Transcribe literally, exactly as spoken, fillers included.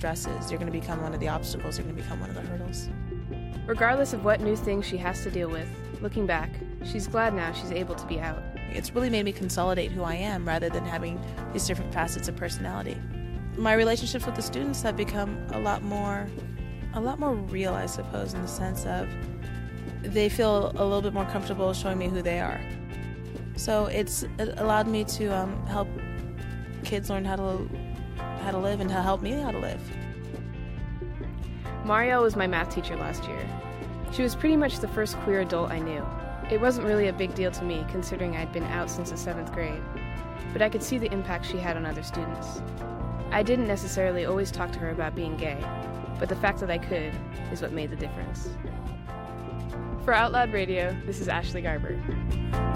stresses. You're going to become one of the obstacles. You're going to become one of the hurdles. Regardless of what new things she has to deal with, looking back, she's glad now she's able to be out. It's really made me consolidate who I am rather than having these different facets of personality. My relationships with the students have become a lot more, a lot more real, I suppose, in the sense of they feel a little bit more comfortable showing me who they are. So it's it allowed me to um, help kids learn how to how to live and to help me how to live. Marielle was my math teacher last year. She was pretty much the first queer adult I knew. It wasn't really a big deal to me, considering I'd been out since the seventh grade, but I could see the impact she had on other students. I didn't necessarily always talk to her about being gay, but the fact that I could is what made the difference. For Out Loud Radio, this is Ashley Garber.